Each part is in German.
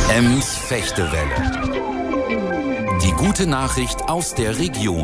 Ems Fechtewelle. Die gute Nachricht aus der Region.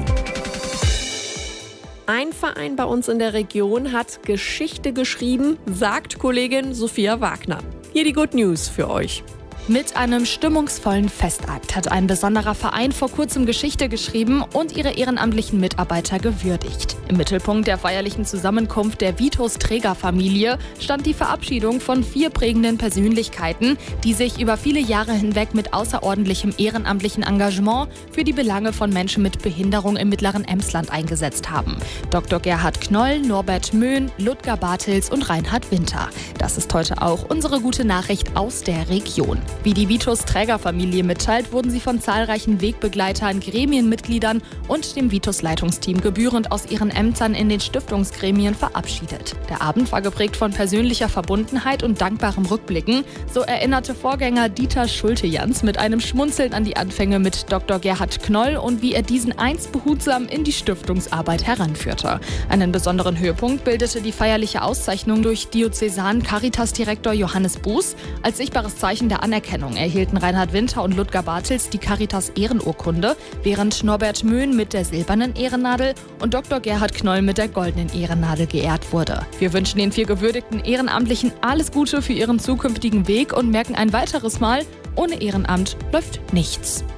Ein Verein bei uns in der Region hat Geschichte geschrieben, sagt Kollegin Sophia Wagner. Hier die Good News für euch. Mit einem stimmungsvollen Festakt hat ein besonderer Verein vor kurzem Geschichte geschrieben und ihre ehrenamtlichen Mitarbeiter gewürdigt. Im Mittelpunkt der feierlichen Zusammenkunft der Vitus-Träger-Familie stand die Verabschiedung von 4 prägenden Persönlichkeiten, die sich über viele Jahre hinweg mit außerordentlichem ehrenamtlichen Engagement für die Belange von Menschen mit Behinderung im mittleren Emsland eingesetzt haben. Dr. Gerhard Knoll, Norbert Möhn, Ludger Bartels und Reinhard Winter. Das ist heute auch unsere gute Nachricht aus der Region. Wie die Vitus-Träger-Familie mitteilt, wurden sie von zahlreichen Wegbegleitern, Gremienmitgliedern und dem Vitus-Leitungsteam gebührend aus ihren Ämtern in den Stiftungsgremien verabschiedet. Der Abend war geprägt von persönlicher Verbundenheit und dankbarem Rückblicken. So erinnerte Vorgänger Dieter Schulte-Jans mit einem Schmunzeln an die Anfänge mit Dr. Gerhard Knoll und wie er diesen einst behutsam in die Stiftungsarbeit heranführte. Einen besonderen Höhepunkt bildete die feierliche Auszeichnung durch Diözesan-Caritas-Direktor Johannes Buß. Als sichtbares Zeichen der Anerkennung erhielten Reinhard Winter und Ludger Bartels die Caritas-Ehrenurkunde, während Norbert Möhn mit der silbernen Ehrennadel und Dr. Gerhard Knoll mit der goldenen Ehrennadel geehrt wurde. Wir wünschen den 4 gewürdigten Ehrenamtlichen alles Gute für ihren zukünftigen Weg und merken ein weiteres Mal, ohne Ehrenamt läuft nichts.